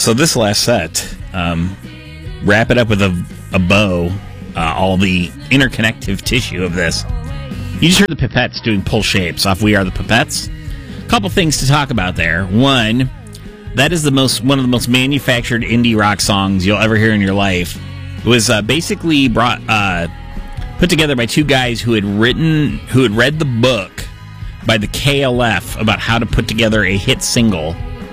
So this last set, wrap it up with a bow, all the interconnective tissue of this. You just heard the Pipettes doing Pull Shapes off We Are the Pipettes. A couple things to talk about there. One, that is one of the most manufactured indie rock songs you'll ever hear in your life. It was basically put together by two guys who had read the book by the KLF about how to put together a hit single.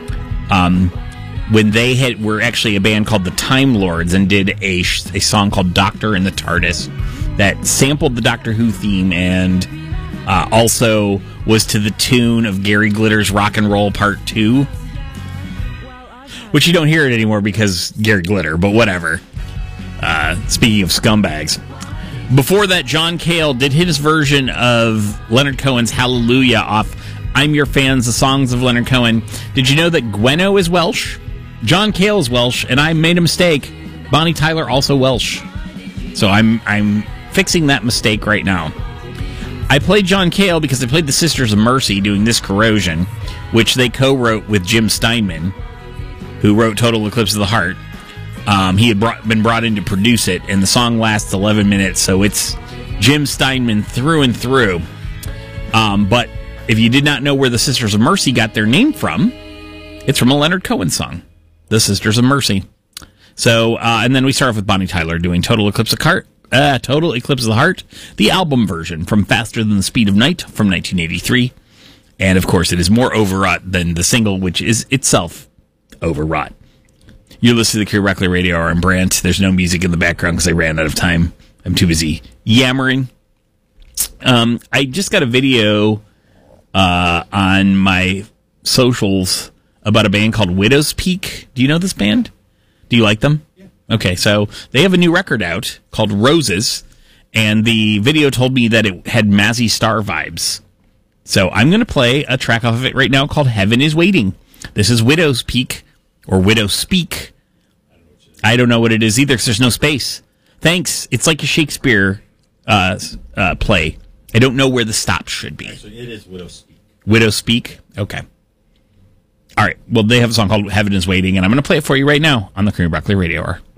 When they were actually a band called the Time Lords and did a song called Doctor in the TARDIS that sampled the Doctor Who theme and also was to the tune of Gary Glitter's Rock and Roll Part 2, which you don't hear it anymore because Gary Glitter, but whatever. Speaking of scumbags. Before that, John Cale did his version of Leonard Cohen's Hallelujah off I'm Your Fans, the Songs of Leonard Cohen. Did you know that Gwenno is Welsh? John Cale is Welsh, and I made a mistake. Bonnie Tyler also Welsh. So I'm fixing that mistake right now. I played John Cale because I played the Sisters of Mercy doing This Corrosion, which they co-wrote with Jim Steinman, who wrote Total Eclipse of the Heart. He had been brought in to produce it, and the song lasts 11 minutes, so it's Jim Steinman through and through. But if you did not know where the Sisters of Mercy got their name from, it's from a Leonard Cohen song, The Sisters of Mercy. So, and then we start off with Bonnie Tyler doing Total Eclipse of the Heart, the album version from Faster Than the Speed of Night from 1983. And, of course, it is more overwrought than the single, which is itself overwrought. You're listening to the Kira Rockler Radio Hour. I'm Brant. There's no music in the background because I ran out of time. I'm too busy yammering. I just got a video on my socials about a band called Widow's Peak. Do you know this band? Do you like them? Yeah. Okay, so they have a new record out called Roses, and the video told me that it had Mazzy Star vibes. So I'm going to play a track off of it right now called Heaven is Waiting. This is Widow's Peak, or Widow Speak. I don't know what it is either because there's no space. Thanks. It's like a Shakespeare play. I don't know where the stop should be. Actually, it is Widow Speak. Widow Speak? Okay. All right. Well, they have a song called Heaven is Waiting, and I'm going to play it for you right now on the Kareem Broccoli Radio Hour.